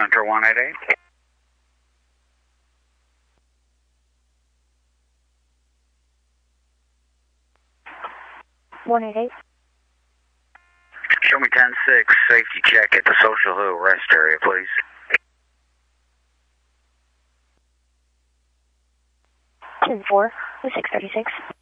Center 188. 188. Show me 10-6, safety check at the Social Hill rest area, please. 10-4, 636.